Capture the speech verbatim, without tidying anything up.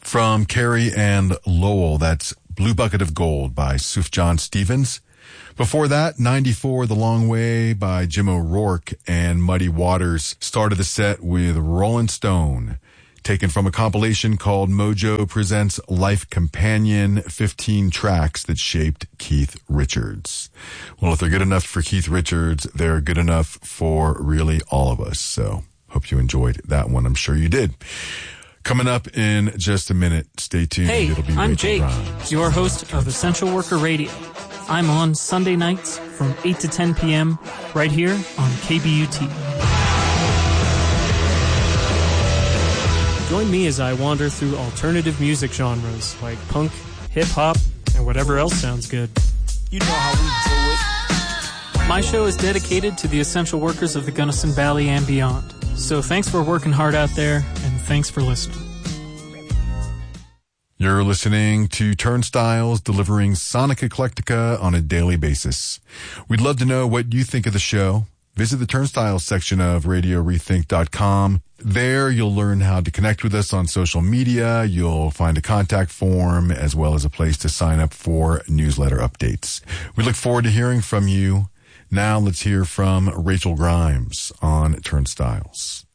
From Carey and Lowell, that's Blue Bucket of Gold by Sufjan Stevens. Before that, ninety-four, The Long Way by Jim O'Rourke, and Muddy Waters started the set with Rolling Stone, taken from a compilation called Mojo Presents Life Companion, fifteen tracks that shaped Keith Richards. Well, if they're good enough for Keith Richards, they're good enough for really all of us. So hope you enjoyed that one. I'm sure you did. Coming up in just a minute. Stay tuned. Hey, It'll be I'm Rachel Jake, Grimes. your host of Essential Worker Radio. I'm on Sunday nights from eight to ten p.m. right here on K B U T. Join me as I wander through alternative music genres like punk, hip-hop, and whatever else sounds good. You know how we do it. My show is dedicated to the essential workers of the Gunnison Valley and beyond. So thanks for working hard out there, and thanks for listening. You're listening to Turnstiles, delivering Sonic Eclectica on a daily basis. We'd love to know what you think of the show. Visit the Turnstiles section of radio rethink dot com. There you'll learn how to connect with us on social media. You'll find a contact form as well as a place to sign up for newsletter updates. We look forward to hearing from you. Now let's hear from Rachel Grimes on Turnstiles.